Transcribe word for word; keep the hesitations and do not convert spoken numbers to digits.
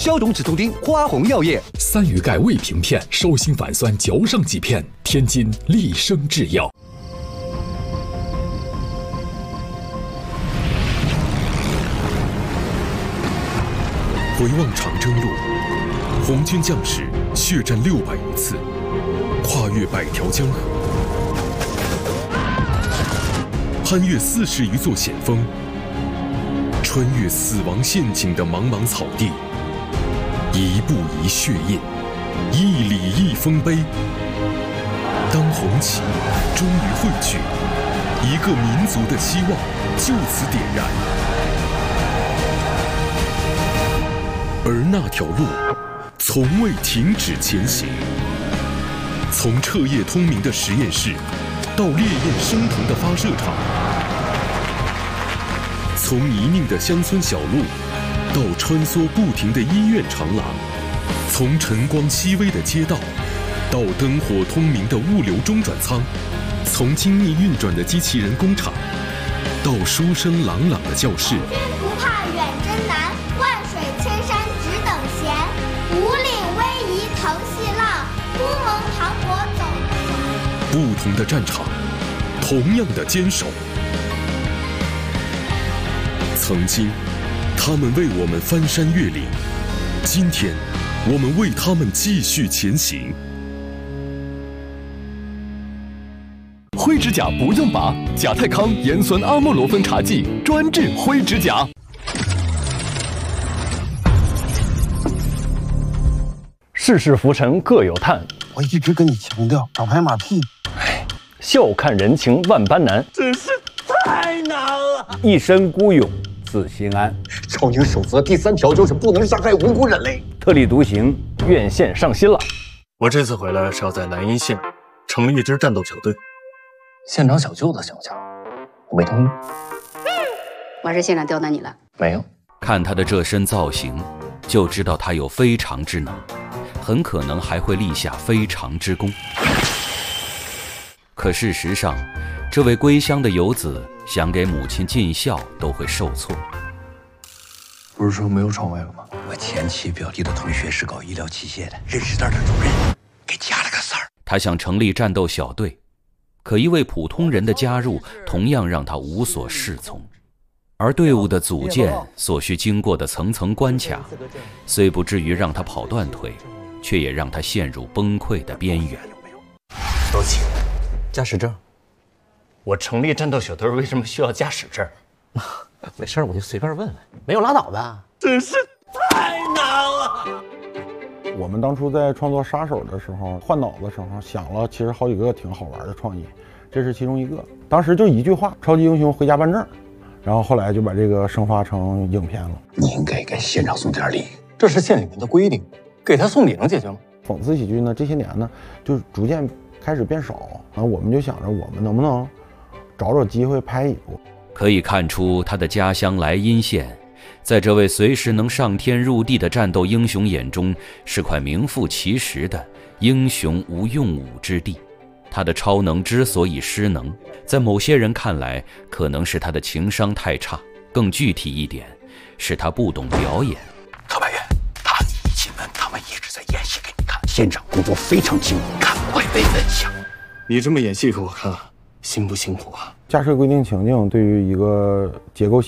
消肿止痛丁，花红药业。 三鱼钙胃平片，收心反酸嚼上几片，天津利生制药。 回望长征路，红军将士血战六百余次，跨越百条江河，攀越四十余座险峰，穿越死亡陷阱的茫茫草地，一步一血印，一里一丰碑。当红旗终于汇聚，一个民族的希望就此点燃。而那条路从未停止前行，从彻夜通明的实验室到烈焰升腾的发射场，从泥泞的乡村小路到穿梭不停的医院长廊，从晨光熹微的街道到灯火通明的物流中转舱，从精密运转的机器人工厂到书声朗朗的教室。 不怕远征难，万水千山只等闲。五岭逶迤腾细浪，乌蒙磅礴走不完。 不同的战场，同样的坚守。曾经，他们为我们翻山越岭；今天，我们为他们继续前行。 灰指甲不用拔，甲泰康盐酸阿莫罗芬茶剂专治灰指甲。 世事浮沉各有叹， 我一直跟你强调少拍马屁。 哎，笑看人情万般难， 真是太难了。 一身孤勇自心安。 超英守则第三条就是不能伤害无辜人类。 特立独行，院线上新了。 我这次回来是要在南阴县成立一支战斗小队。 县长小舅子形象，我没同意。 我还是县长刁难你了？ 没有。 看他的这身造型，就知道他有非常之能，很可能还会立下非常之功。可事实上，这位归乡的游子想给母亲尽孝都会受挫。 不是说没有床位了吗？ 我前妻表弟的同学是搞医疗器械的，认识这儿的主任，给加了个事儿。 他想成立战斗小队，可一位普通人的加入同样让他无所适从。而队伍的组建所需经过的层层关卡，虽不至于让他跑断腿，却也让他陷入崩溃的边缘。 周琦，驾驶证。我成立战斗小队为什么需要驾驶证？ 没事，我就随便问问，没有拉倒呗。 真是太难了。 我们当初在创作杀手的时候，换脑的时候想了，其实好几个挺好玩的创意，这是其中一个。当时就一句话：超级英雄回家办证。然后后来就把这个生发成影片了。 你应该给县长送点礼， 这是县里面的规定，给他送礼能解决吗？ 讽刺喜剧呢，这些年呢，就逐渐开始变少。然后我们就想着，我们能不能找找机会拍一部？ 可以看出，他的家乡莱阴县，在这位随时能上天入地的战斗英雄眼中，是块名副其实的英雄无用武之地。他的超能之所以失能，在某些人看来，可能是他的情商太差，更具体一点，是他不懂表演。 特派员，他一进门，他们一直在演戏给你看。县长工作非常辛苦，看会被分享。 你这么演戏给我看，辛不辛苦啊？ 架设规定情境对于一个结构